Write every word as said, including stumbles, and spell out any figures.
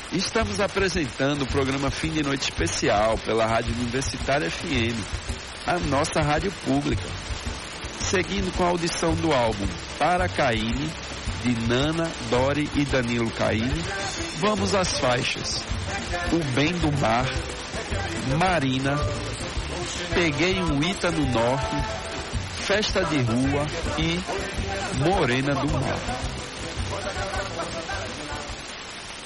Estamos apresentando o programa Fim de Noite Especial pela Rádio Universitária F M, a nossa rádio pública. Seguindo com a audição do álbum Para Caine, de Nana, Dori e Danilo Caine, vamos às faixas O Bem do Mar, Marina, Peguei um Ita no Norte, Festa de Rua e Morena do Mar.